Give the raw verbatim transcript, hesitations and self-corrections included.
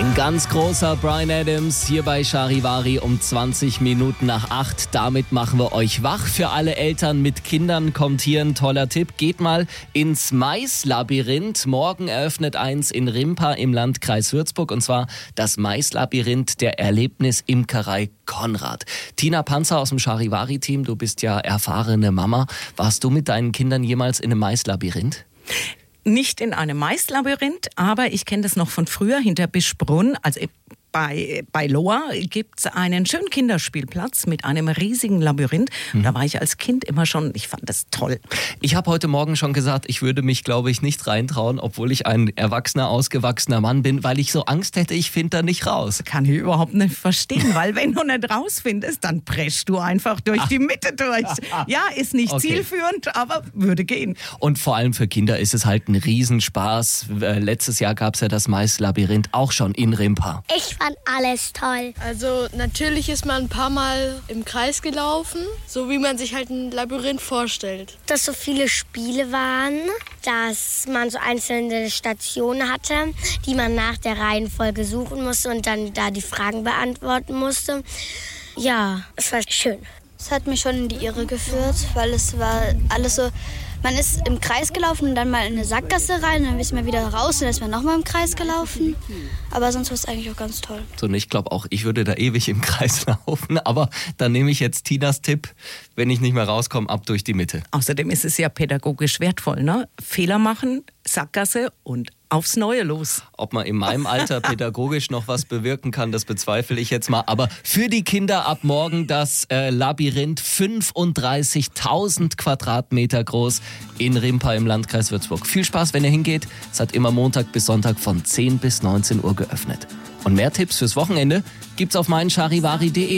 Ein ganz großer Bryan Adams hier bei Charivari um zwanzig Minuten nach acht. Damit machen wir euch wach. Für alle Eltern mit Kindern kommt hier ein toller Tipp. Geht mal ins Maislabyrinth. Morgen eröffnet eins in Rimpa im Landkreis Würzburg. Und zwar das Maislabyrinth der Erlebnisimkerei Konrad. Tina Panzer aus dem Charivari-Team, du bist ja erfahrene Mama. Warst du mit deinen Kindern jemals in einem Maislabyrinth? Nicht in einem Maislabyrinth, aber ich kenne das noch von früher hinter Bischbrunn. Also bei, bei Lohr gibt es einen schönen Kinderspielplatz mit einem riesigen Labyrinth. Mhm. Da war ich als Kind immer schon, ich fand das toll. Ich habe heute Morgen schon gesagt, ich würde mich, glaube ich, nicht reintrauen, obwohl ich ein erwachsener, ausgewachsener Mann bin, weil ich so Angst hätte, ich finde da nicht raus. Kann ich überhaupt nicht verstehen, weil wenn du nicht rausfindest, dann preschst du einfach durch Ach. die Mitte durch. Ja, ist nicht okay. zielführend, aber würde gehen. Und vor allem für Kinder ist es halt ein Riesenspaß. Äh, letztes Jahr gab es ja das Maislabyrinth auch schon in Rimpa. Ich fand alles toll. Also natürlich ist man ein paar Mal im Kreis gelaufen, so wie man sich halt ein Labyrinth vorstellt. Dass so viele Spiele waren, dass man so einzelne Stationen hatte, die man nach der Reihenfolge suchen musste und dann da die Fragen beantworten musste. Ja, es war schön. Es hat mich schon in die Irre geführt, weil es war alles so, man ist im Kreis gelaufen und dann mal in eine Sackgasse rein, dann ist man wieder raus und dann ist man nochmal im Kreis gelaufen. Aber sonst war es eigentlich auch ganz toll. So, und ich glaube auch, ich würde da ewig im Kreis laufen, aber dann nehme ich jetzt Tinas Tipp, wenn ich nicht mehr rauskomme, ab durch die Mitte. Außerdem ist es ja pädagogisch wertvoll, ne? Fehler machen, Sackgasse und aufs Neue los. Ob man in meinem Alter pädagogisch noch was bewirken kann, das bezweifle ich jetzt mal. Aber für die Kinder ab morgen das äh, Labyrinth, fünfunddreißigtausend Quadratmeter groß in Rimpa im Landkreis Würzburg. Viel Spaß, wenn ihr hingeht. Es hat immer Montag bis Sonntag von zehn bis neunzehn Uhr geöffnet. Und mehr Tipps fürs Wochenende gibt's auf meinen charivari punkt de.